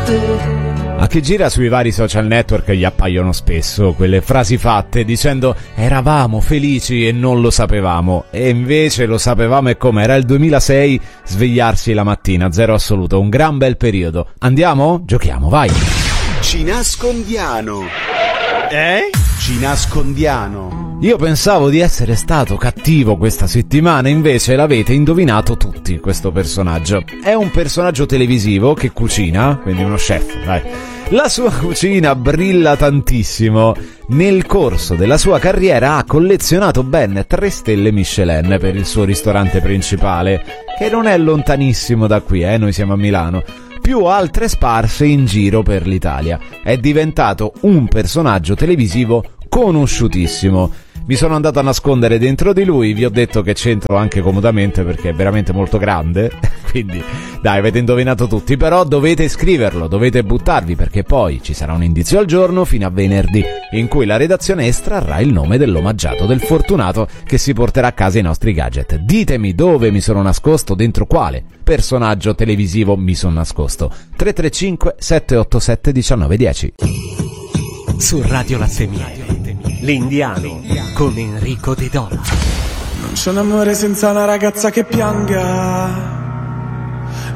A chi gira sui vari social network gli appaiono spesso quelle frasi fatte dicendo eravamo felici e non lo sapevamo, e invece lo sapevamo. E come era il 2006, svegliarsi la mattina, zero assoluto, un gran bel periodo. Andiamo? Giochiamo, vai! Ci nascondiamo. Ci nascondiamo. Io pensavo di essere stato cattivo questa settimana, invece l'avete indovinato tutti questo personaggio. È un personaggio televisivo che cucina, quindi uno chef, dai. La sua cucina brilla tantissimo. Nel corso della sua carriera ha collezionato ben 3 stelle Michelin per il suo ristorante principale, che non è lontanissimo da qui, noi siamo a Milano, più altre sparse in giro per l'Italia. È diventato un personaggio televisivo conosciutissimo. Mi sono andato a nascondere dentro di lui, vi ho detto che c'entro anche comodamente perché è veramente molto grande, quindi dai, avete indovinato tutti, però dovete scriverlo, dovete buttarvi, perché poi ci sarà un indizio al giorno fino a venerdì in cui la redazione estrarrà il nome dell'omaggiato, del fortunato che si porterà a casa i nostri gadget. Ditemi dove mi sono nascosto, dentro quale personaggio televisivo mi sono nascosto. 335 787 1910. Su Radio Latte Miele, l'Indiano con Enrico De Dona. Non c'è un amore senza una ragazza che pianga,